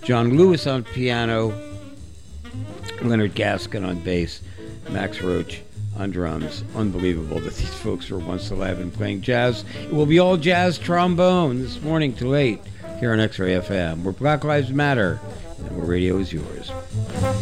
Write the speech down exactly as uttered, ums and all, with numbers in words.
John Lewis on piano, Leonard Gaskin on bass, Max Roach on drums. Unbelievable that these folks were once alive and playing jazz. It will be all jazz trombone this morning till eight here on X-Ray F M, where Black Lives Matter and where radio is yours.